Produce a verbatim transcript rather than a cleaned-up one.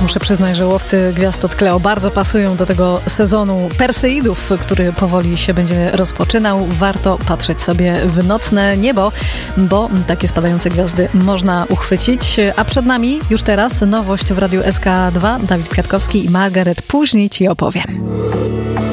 muszę przyznać, że Łowcy Gwiazd od Kleo bardzo pasują do tego sezonu Perseidów, który powoli się będzie rozpoczynał. Warto patrzeć sobie w nocne niebo, bo takie spadające gwiazdy można uchwycić. A przed nami już teraz nowość w Radiu S K dwa. Dawid Kwiatkowski i Margaret później Ci opowiem.